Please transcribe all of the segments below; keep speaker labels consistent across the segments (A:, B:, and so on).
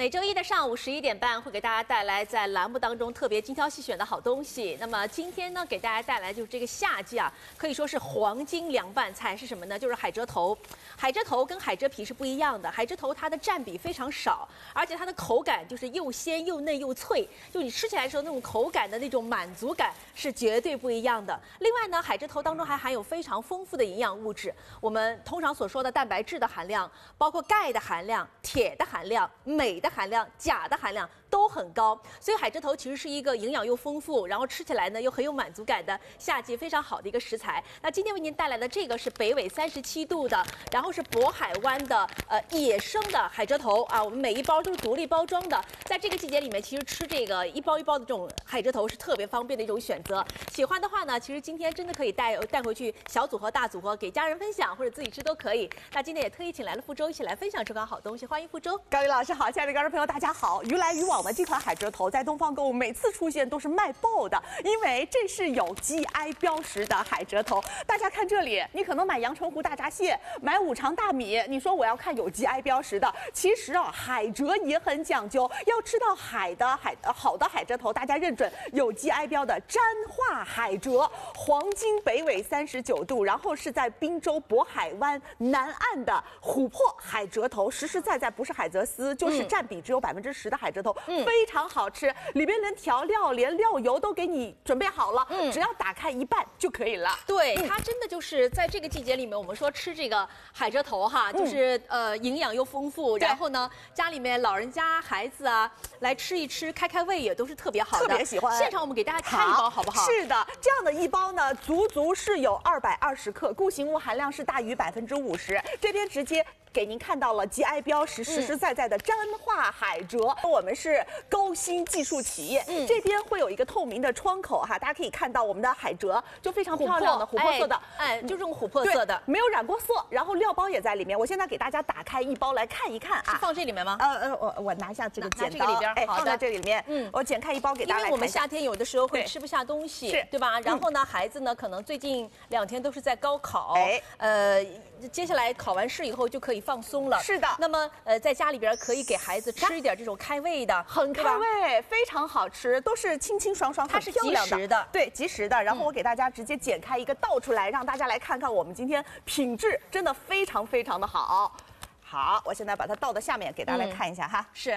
A: 每周一的上午11点半会给大家带来在栏目当中特别精挑细选的好东西。那么今天呢，给大家带来就是这个夏季啊，可以说是黄金凉拌菜是什么呢？就是海蜇头。海蜇头跟海蜇皮是不一样的，海蜇头它的占比非常少，而且它的口感就是又鲜又嫩又脆，就你吃起来的时候那种口感的那种满足感是绝对不一样的。另外呢，海蜇头当中还含有非常丰富的营养物质，我们通常所说的蛋白质的含量，包括钙的含量、铁的含量、镁的含量、钾的含量都很高，所以海蜇头其实是一个营养又丰富，然后吃起来呢又很有满足感的夏季非常好的一个食材。那今天为您带来的这个是北纬37度的，然后是渤海湾的野生的海蜇头啊，我们每一包都是独立包装的。在这个季节里面，其实吃这个一包一包的这种海蜇头是特别方便的一种选择。喜欢的话呢，其实今天真的可以带回去小组合、大组合给家人分享，或者自己吃都可以。那今天也特意请来了傅周一起来分享这款好东西，欢迎傅周。
B: 高宇老师好，亲爱的观众朋友大家好。鱼来鱼往的这款海蜇头在东方购物每次出现都是卖爆的，因为这是有 GI 标识的海蜇头。大家看这里，你可能买阳澄湖大闸蟹，买五常大米，你说我要看有 GI 标识的，其实啊海蜇也很讲究，要吃到好的海蜇头，大家认准有 GI 标的沾化海蜇，黄金北纬39度，然后是在滨州渤海湾南岸的琥珀海蜇头，实实在在不是海蜇丝，就是占比只有10%的海蜇头，非常好吃，里边连调料连料油都给你准备好了，只要打开一半就可以了。
A: 对，它真的就是在这个季节里面，我们说吃这个海蜇头哈，就是营养又丰富，然后呢家里面老人家孩子啊来吃一吃，开胃也都是特别好的，
B: 特别喜欢。
A: 现场我们给大家开一包好不好？
B: 是的，这样的一包呢，足是有220克，固形物含量是大于50%。这边直接给您看到了 GI 标识，实实在在的沾化海蜇。我们是高新技术企业，这边会有一个透明的窗口哈，大家可以看到我们的海蜇就非常漂亮的琥珀色的，
A: 就这种琥珀色的，
B: 没有染过色，然后料包也在里面。我现在给大家打开一包来看一看啊，
A: 是放这里面吗？
B: 我拿下这个剪刀，
A: 这个里边，好的，
B: 放在这里面。我剪开一包给大家来看。
A: 因为我们夏天有的时候会吃不下东西，对吧？然后呢，孩子呢可能最近2天都是在高考，接下来考完试以后就可以放松了。
B: 是的。
A: 那么在家里边可以给孩子吃一点这种开胃的，
B: 很开胃，非常好吃，都是清清爽爽，
A: 它是即食的，
B: 对，即食的。然后我给大家直接剪开一个倒出来，让大家来看看我们今天品质真的非常非常的好。好，我现在把它倒到下面，给大家来看一下哈。
A: 是。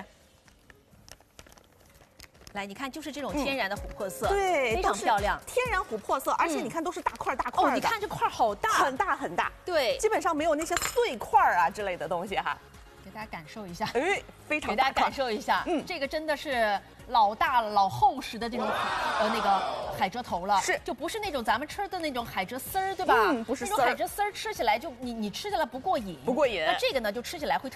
A: 来，你看，就是这种天然的琥珀色，
B: 对，
A: 非常漂亮，
B: 天然琥珀色，而且你看都是大块大块的。
A: 你看这块好大，
B: 很大很大，
A: 对，
B: 基本上没有那些碎块啊之类的东西哈。
A: 给大家感受一下，
B: 非常大块，
A: 给大家感受一下，这个真的是老大老厚实的这种那个海蜇头了，
B: 是，
A: 就不是那种咱们吃的那种海蜇丝儿，对吧？
B: 不是
A: 那种海蜇丝儿吃起来就你吃起来不过瘾，
B: 不过瘾。
A: 那这个呢，就吃起来会